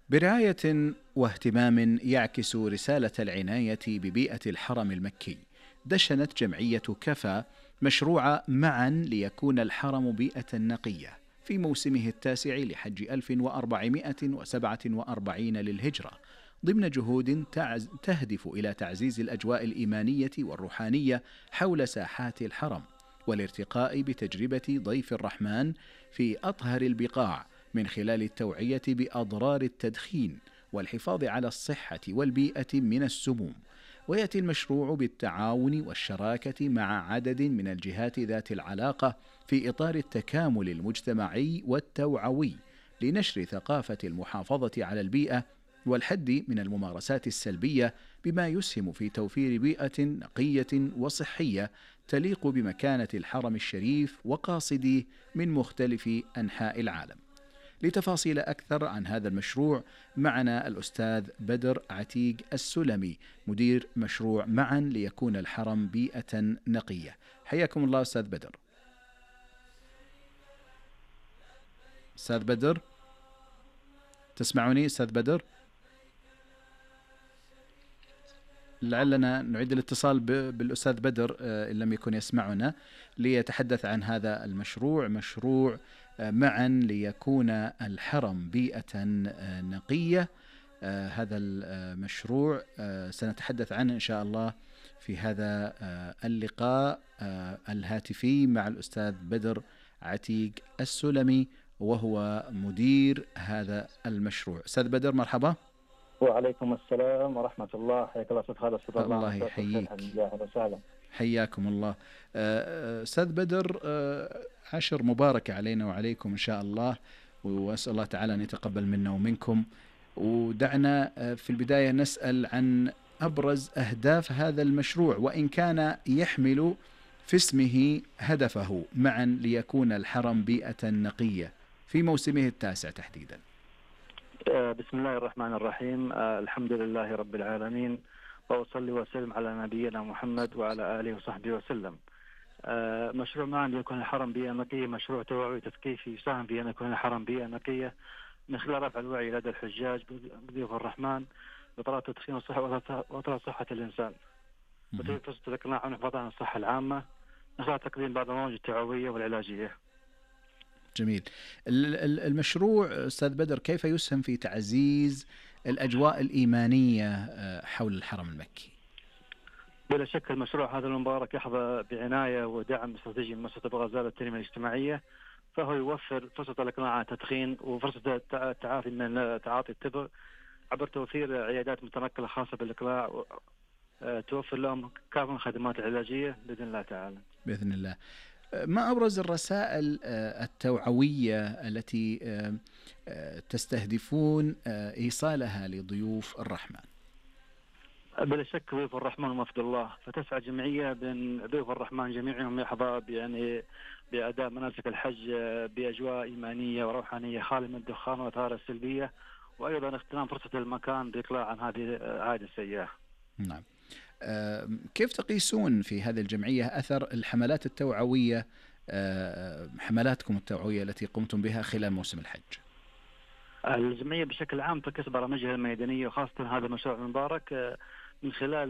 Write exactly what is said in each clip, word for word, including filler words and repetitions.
برعاية واهتمام يعكس رسالة العناية ببيئة الحرم المكي، دشنت جمعية كفا مشروع معا ليكون الحرم بيئة نقية في موسمه التاسع لحج ألف وأربعمائة وسبعة وأربعين للهجرة، ضمن جهود تعز تهدف إلى تعزيز الأجواء الإيمانية والروحانية حول ساحات الحرم، والارتقاء بتجربة ضيف الرحمن في أطهر البقاع من خلال التوعية بأضرار التدخين والحفاظ على الصحة والبيئة من السموم. ويأتي المشروع بالتعاون والشراكة مع عدد من الجهات ذات العلاقة في إطار التكامل المجتمعي والتوعوي لنشر ثقافة المحافظة على البيئة والحد من الممارسات السلبية، بما يسهم في توفير بيئة نقية وصحية تليق بمكانة الحرم الشريف وقاصديه من مختلف أنحاء العالم. لتفاصيل أكثر عن هذا المشروع معنا الأستاذ بدر عتيق السلمي، مدير مشروع معا ليكون الحرم بيئة نقية. حياكم الله أستاذ بدر. أستاذ بدر، تسمعوني أستاذ بدر؟ لعلنا نعيد الاتصال بالأستاذ بدر إن لم يكن يسمعنا، ليتحدث عن هذا المشروع، مشروع معا ليكون الحرم بيئة نقية. هذا المشروع سنتحدث عنه إن شاء الله في هذا اللقاء الهاتفي مع الأستاذ بدر عتيق السلمي، وهو مدير هذا المشروع. أستاذ بدر مرحبا. وعليكم السلام ورحمة الله. حياك الله أستاذ خالد. أستاذ الله يحييك. حياكم الله. أستاذ بدر، عشر مبارك علينا وعليكم إن شاء الله، وأسأل الله تعالى أن يتقبل منا ومنكم. ودعنا في البداية نسأل عن أبرز أهداف هذا المشروع، وإن كان يحمل في اسمه هدفه معا ليكون الحرم بيئة نقية في موسمه التاسع تحديدا. بسم الله الرحمن الرحيم. الحمد لله رب العالمين، وأصلي وسلم على نبينا محمد وعلى آله وصحبه وسلم. مشروع معا ليكون الحرم بيئة نقية مشروع توعوي تثقيفي يساهم في أن يكون الحرم بيئة نقية من خلال رفع الوعي لدى الحجاج بضيوف الرحمن بطريقة تدخين الصحة وطريقة صحة الإنسان، وتفرص الإقناع عن الحفاظ على الصحة العامة من خلال تقديم بعض البرامج التوعوية والعلاجية. جميل. المشروع أستاذ بدر كيف يسهم في تعزيز الأجواء الإيمانية حول الحرم المكي؟ بلا شك المشروع هذا المبارك يحظى بعناية ودعم استراتيجي من مؤسسة أبو غزالة للتنمية الاجتماعية، فهو يوفر فرصة الإقلاع عن التدخين وفرصة التعافي من تعاطي التبغ عبر توفير عيادات متنقلة خاصة بالإقلاع، توفر لهم كافة من الخدمات العلاجية بإذن الله تعالى. بإذن الله. ما أبرز الرسائل التوعوية التي تستهدفون إيصالها لضيوف الرحمن؟ بلا شك ضيوف الرحمن ومفد الله، فتسعى جمعية بين ضيوف الرحمن جميعهم يحظى يعني بأداء مناسك الحج بأجواء إيمانية وروحانية خالية من الدخان والآثار السلبية، وأيضا اغتنام فرصة المكان بإقلاع عن هذه العادة السيئة. نعم. كيف تقيسون في هذه الجمعية أثر الحملات التوعوية، حملاتكم التوعوية التي قمتم بها خلال موسم الحج؟ الجمعية بشكل عام تركز برامجها الميدانية وخاصة هذا المشروع المبارك من خلال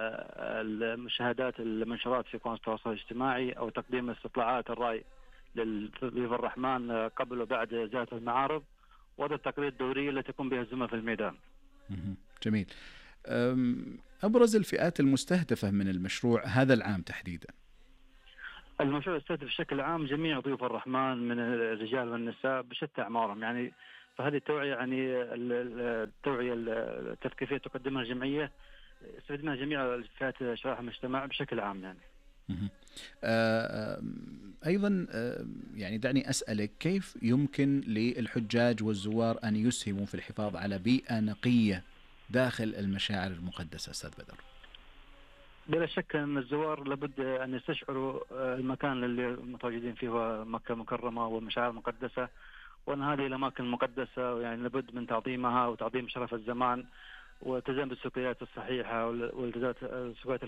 المشاهدات المنشورات في قنوات التواصل الاجتماعي أو تقديم استطلاعات الرأي لضيوف الرحمن قبل وبعد زيارة المعارض، وهذا التقرير الدورية التي تقوم بها الزملاء في الميدان. جميل. أبرز الفئات المستهدفة من المشروع هذا العام تحديدا؟ المشروع يستهدف بشكل عام جميع ضيوف الرحمن من الرجال والنساء بشتى أعمارهم، يعني فهذه التوعية يعني التوعية التثقيفية تقدمها الجمعية يستفيد منها جميع فئات شرائح المجتمع بشكل عام. يعني أيضا يعني دعني أسألك، كيف يمكن للحجاج والزوار أن يسهموا في الحفاظ على بيئة نقية داخل المشاعر المقدسة أستاذ بدر؟ بلا شك أن الزوار لابد أن يستشعروا المكان اللي متواجدين فيه هو مكة المكرمة والمشاعر المقدسة، وأن هذه الأماكن المقدسة يعني لابد من تعظيمها وتعظيم شرف الزمان والتزام بالسلوكيات الصحيحة والسلوكيات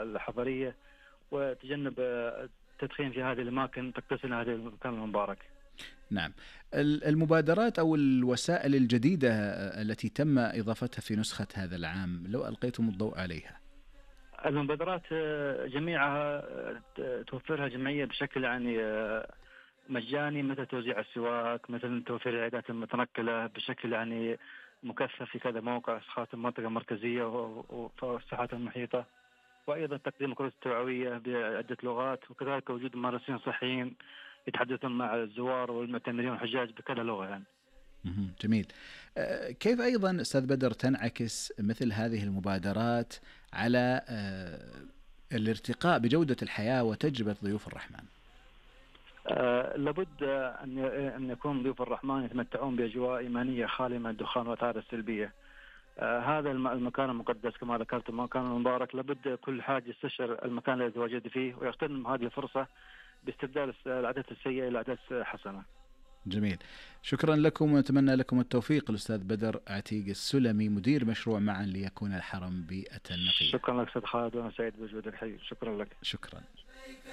الحضارية، وتجنب التدخين في هذه الأماكن تقتسم هذه المكان المبارك. نعم. المبادرات أو الوسائل الجديدة التي تم إضافتها في نسخة هذا العام، لو ألقيتم الضوء عليها. المبادرات جميعها توفرها الجمعية بشكل يعني مجاني، مثل توزيع السواك، مثل توفير العيادات المتنقلة بشكل يعني مكثف في كذا موقع، خاصة المنطقة المركزية والساحات المحيطة، وأيضا تقديم كورسات توعوية بعدة لغات، وكذلك وجود ممارسين صحيين يتحدثون مع الزوار والمعتمرين والحجاج بكذا لغة يعني. جميل. كيف أيضا أستاذ بدر تنعكس مثل هذه المبادرات على الارتقاء بجودة الحياة وتجربة ضيوف الرحمن؟ أه لابد أن أن يكون ضيوف الرحمن يتمتعون بأجواء إيمانية خالية من الدخان والعادة السلبية. أه هذا المكان المقدس كما ذكرت، المكان المبارك، لابد كل حاج يستشعر المكان الذي يتواجد فيه ويغتنم هذه الفرصة باستبدال العادات السيئة إلى عادات حسنة. جميل. شكرا لكم ونتمنى لكم التوفيق. الأستاذ بدر عتيق السلمي، مدير مشروع معا ليكون الحرم بيئة نقية. شكرا لك أستاذ خالد، وأنا سعيد بوجود الحي. شكرا لك. شكرا.